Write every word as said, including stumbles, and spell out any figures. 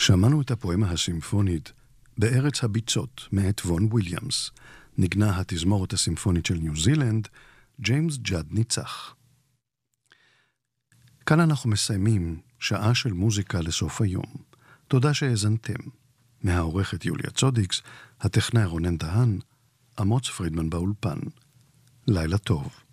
שמענו את הפואמה הסימפונית בארץ הביצות מאת וון וויליאמס. נגנה התזמורת הסימפונית של ניו זילנד, ג'יימס ג'אד ניצח. כאן אנחנו מסיימים שעה של מוזיקה לסוף היום. תודה שהאזנתם. מהעורכת יוליה צודיקס, הטכנאי רונן דהן, אמוץ פרידמן באולפן. לילה טוב.